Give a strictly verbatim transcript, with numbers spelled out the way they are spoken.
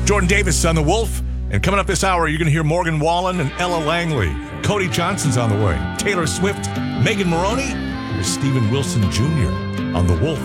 Jordan Davis on The Wolf. And coming up this hour, you're going to hear Morgan Wallen and Ella Langley. Cody Johnson's on the way. Taylor Swift, Megan Maroney. Here's Steven Wilson Junior on The Wolf.